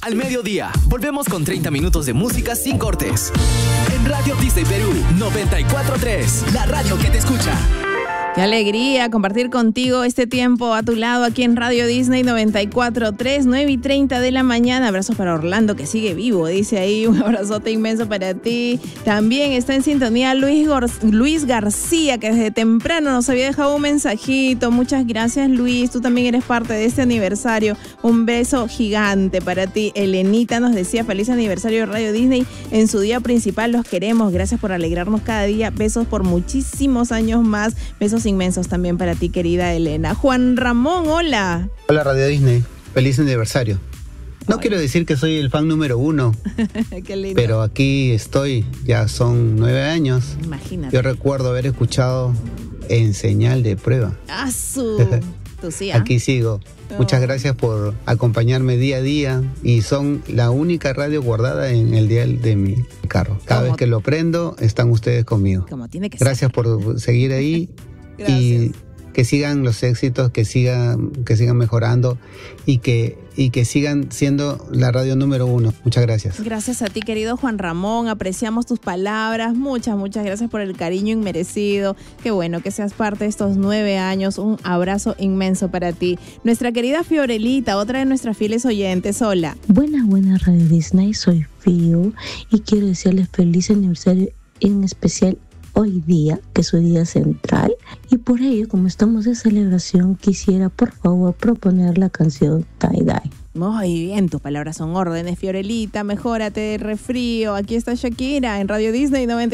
Al mediodía, volvemos con 30 minutos de música sin cortes. En Radio Disney Perú 94.3, la radio que te escucha. Qué alegría compartir contigo este tiempo a tu lado aquí en Radio Disney 94.3, 9:30 de la mañana. Abrazos para Orlando, que sigue vivo, dice ahí. Un abrazote inmenso para ti. También está en sintonía Luis García, que desde temprano nos había dejado un mensajito. Muchas gracias, Luis. Tú también eres parte de este aniversario. Un beso gigante para ti. Elenita nos decía: feliz aniversario de Radio Disney en su día principal. Los queremos. Gracias por alegrarnos cada día. Besos por muchísimos años más. Besos inmensos también para ti, querida Elena. Juan Ramón, hola. Hola, Radio Disney. Feliz aniversario. No quiero decir que soy el fan número 1. Qué lindo. Pero aquí estoy, ya son 9 años. Imagínate. Yo recuerdo haber escuchado En Señal de Prueba. Tú sí, Aquí sigo. Muchas gracias por acompañarme día a día y son la única radio guardada en el dial de mi carro. Cada vez que lo prendo, están ustedes conmigo. Como tiene que ser. Gracias por seguir ahí. Gracias. Y que sigan los éxitos, que sigan mejorando y que sigan siendo la radio número 1. Muchas gracias. Gracias a ti, querido Juan Ramón. Apreciamos tus palabras. Muchas gracias por el cariño inmerecido. Qué bueno que seas parte de estos 9 años. Un abrazo inmenso para ti. Nuestra querida Fiorelita, otra de nuestras fieles oyentes. Hola. Buenas Radio Disney. Soy Fio y quiero decirles feliz aniversario, en especial hoy día, que es su día central, y por ello, como estamos de celebración, quisiera por favor proponer la canción Tie Dye. Muy bien, tus palabras son órdenes, Fiorelita. Mejórate de resfrío. Aquí está Shakira en Radio Disney 90.